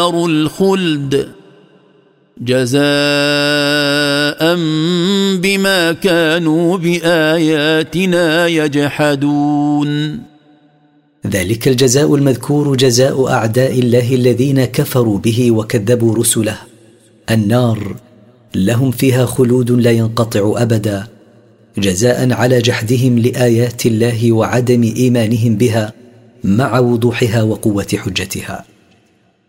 دار الخلد جزاء بما كانوا بآياتنا يجحدون. ذلك الجزاء المذكور جزاء أعداء الله الذين كفروا به وكذبوا رسله، النار لهم فيها خلود لا ينقطع أبدا، جزاء على جحدهم لآيات الله وعدم إيمانهم بها مع وضوحها وقوة حجتها.